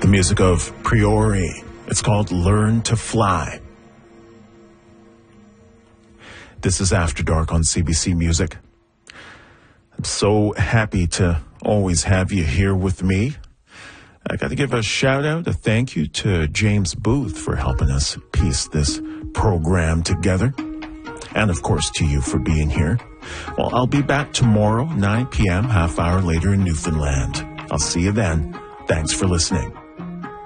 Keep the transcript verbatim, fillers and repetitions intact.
The music of Priori. It's called Learn to Fly. This is After Dark on C B C Music. I'm so happy to always have you here with me. I got to give a shout out, a thank you to James Booth for helping us piece this program together. And of course to you for being here. Well, I'll be back tomorrow, nine p.m., half hour later in Newfoundland. I'll see you then. Thanks for listening.